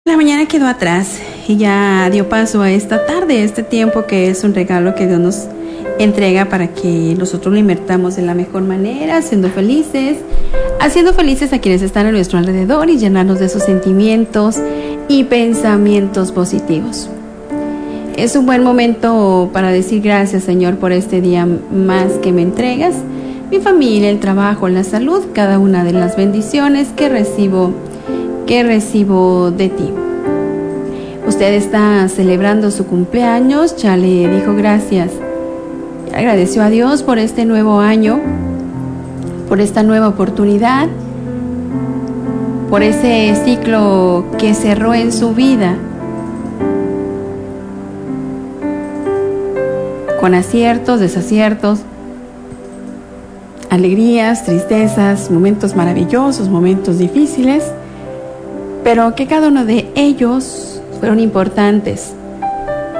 La mañana quedó atrás y ya dio paso a esta tarde, este tiempo que es un regalo que Dios nos entrega para que nosotros lo invertamos de la mejor manera, haciendo felices a quienes están a nuestro alrededor y llenarnos de esos sentimientos y pensamientos positivos. Es un buen momento para decir gracias, Señor, por este día más que me entregas, mi familia, el trabajo, la salud, cada una de las bendiciones que recibo de ti. Usted está celebrando su cumpleaños, ya le dijo gracias, agradeció a Dios por este nuevo año, por esta nueva oportunidad, por ese ciclo que cerró en su vida, con aciertos, desaciertos, alegrías, tristezas, momentos maravillosos, momentos difíciles, pero que cada uno de ellos fueron importantes